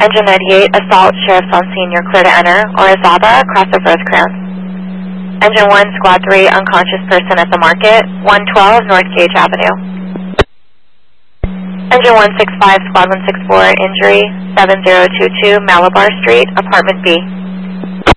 Engine 98, assault, sheriff's on scene, you're clear to enter. Orizaba, cross of Rosecrans. Engine 1, Squad 3, unconscious person at the market, 112 North Gage Avenue. Engine 165, Squad 164, injury, 7022 Malabar Street, apartment B.